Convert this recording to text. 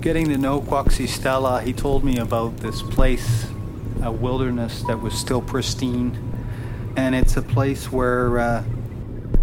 getting to know Quaxistela, he told me about this place, a wilderness that was still pristine. And it's a place where